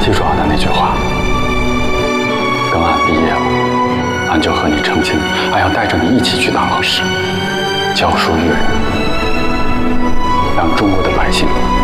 记住俺的那句话，等俺毕业了，俺就和你成亲，俺要带着你一起去当老师，教书育人，让中国的百姓